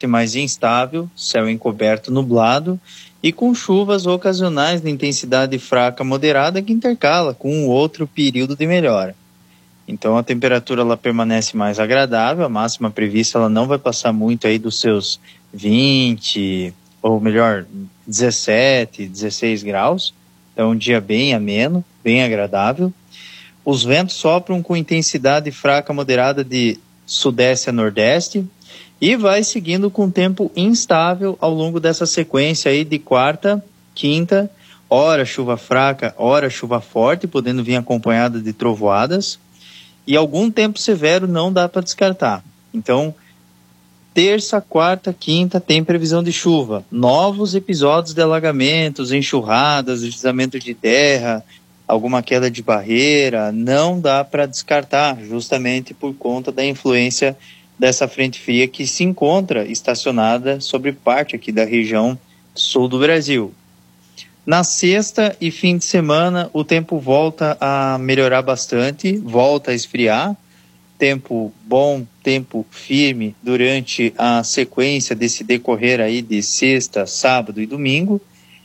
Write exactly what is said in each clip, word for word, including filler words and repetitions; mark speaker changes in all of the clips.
Speaker 1: mais instável, céu encoberto nublado e com chuvas ocasionais de intensidade fraca moderada que intercala com outro período de melhora. Então a temperatura ela permanece mais agradável, a máxima prevista ela não vai passar muito aí dos seus vinte, ou melhor, dezessete, dezesseis graus. Então um dia bem ameno, bem agradável. Os ventos sopram com intensidade fraca moderada de sudeste a nordeste e vai seguindo com tempo instável ao longo dessa sequência aí de quarta, quinta, ora chuva fraca, ora chuva forte, podendo vir acompanhada de trovoadas. E algum tempo severo não dá para descartar. Então, terça, quarta, quinta tem previsão de chuva. Novos episódios de alagamentos, enxurradas, deslizamento de terra, alguma queda de barreira, não dá para descartar, justamente por conta da influência dessa frente fria que se encontra estacionada sobre parte aqui da região sul do Brasil. Na sexta e fim de semana, o tempo volta a melhorar bastante, volta a esfriar. Tempo bom, tempo firme durante a sequência desse decorrer aí de sexta, sábado e domingo.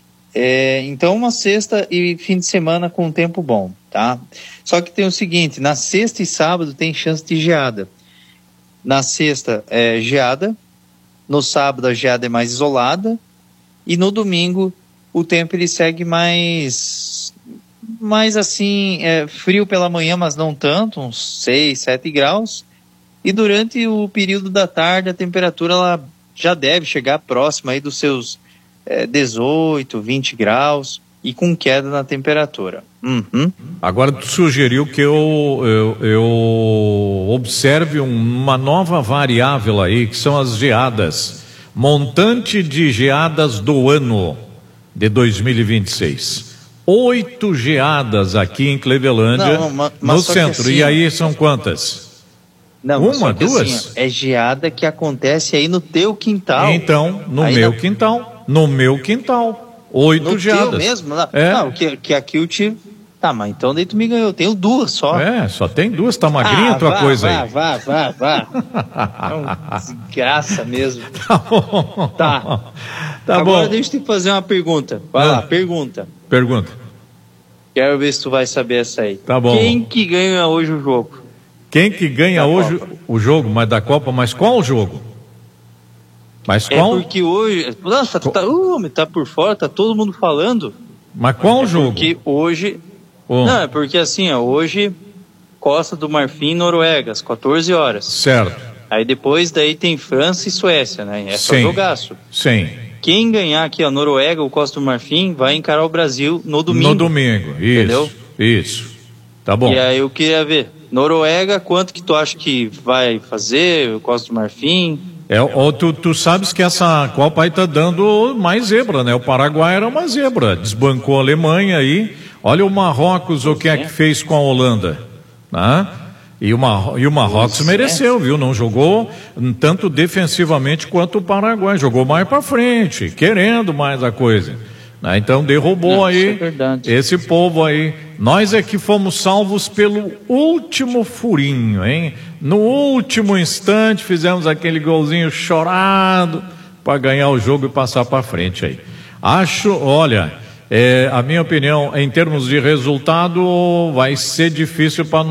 Speaker 1: É, então, uma sexta e fim de semana com tempo bom, tá? Só que tem o seguinte, na sexta e sábado tem chance de geada. Na sexta é geada, no sábado a geada é mais isolada e no domingo o tempo ele segue mais, mais assim, é, frio pela manhã, mas não tanto, uns seis, sete graus. E durante o período da tarde a temperatura ela já deve chegar próxima aí dos seus é, dezoito, vinte graus e com queda na temperatura. Uhum.
Speaker 2: Agora tu sugeriu que eu, eu, eu observe uma nova variável aí, que são as geadas. Montante de geadas do ano de dois mil e vinte e seis. Oito geadas aqui em Clevelândia, não, mas, mas no centro. Assim, e aí são quantas?
Speaker 1: Não,
Speaker 2: uma, duas?
Speaker 1: Assim, é geada que acontece aí no teu quintal.
Speaker 2: Então, no aí meu na... quintal. No meu quintal. Oito
Speaker 1: no
Speaker 2: geadas.
Speaker 1: Teu mesmo? Não,
Speaker 2: é.
Speaker 1: não que, que aqui eu tive. Tá, mas então daí tu me ganhou. Eu tenho duas só.
Speaker 2: É, só tem duas. Tá magrinha a tua
Speaker 1: vá,
Speaker 2: coisa
Speaker 1: vá,
Speaker 2: aí.
Speaker 1: Vá, vá, vá, vá. É uma desgraça mesmo.
Speaker 2: Tá bom.
Speaker 1: Tá.
Speaker 2: Tá
Speaker 1: Agora
Speaker 2: bom.
Speaker 1: deixa eu te fazer uma pergunta. Vai ah. lá, pergunta.
Speaker 2: Pergunta.
Speaker 1: Quero ver se tu vai saber essa aí.
Speaker 2: Tá bom.
Speaker 1: Quem que ganha hoje o jogo?
Speaker 2: Quem que ganha da hoje Copa. O jogo, mas da Copa, mas qual o jogo? Mas qual?
Speaker 1: É porque hoje... Nossa, tá, uh, tá por fora, tá todo mundo falando.
Speaker 2: Mas qual o
Speaker 1: é
Speaker 2: jogo?
Speaker 1: Porque hoje...
Speaker 2: Oh.
Speaker 1: Não, é porque assim, ó, hoje Costa do Marfim, Noruega, às quatorze horas.
Speaker 2: Certo.
Speaker 1: Aí depois daí tem França e Suécia, né? É só
Speaker 2: Sim.
Speaker 1: jogaço.
Speaker 2: Sim.
Speaker 1: Quem ganhar aqui, a Noruega ou Costa do Marfim, vai encarar o Brasil no domingo.
Speaker 2: No domingo, isso. Entendeu? Isso. Tá bom.
Speaker 1: E aí eu queria ver, Noruega, quanto que tu acha que vai fazer, o Costa do Marfim?
Speaker 2: É, ou tu, tu sabes que essa Copa aí tá dando mais zebra, né? O Paraguai era uma zebra, desbancou a Alemanha aí. Olha o Marrocos, o que é que fez com a Holanda, né? E o, Mar... e o Marrocos mereceu, viu? Não jogou tanto defensivamente quanto o Paraguai, jogou mais para frente, querendo mais a coisa, né? Então derrubou. Não, aí é esse povo aí. Nós é que fomos salvos pelo último furinho, hein? No último instante fizemos aquele golzinho chorado para ganhar o jogo e passar para frente aí. Acho, olha, é, a minha opinião em termos de resultado vai ser difícil para nós.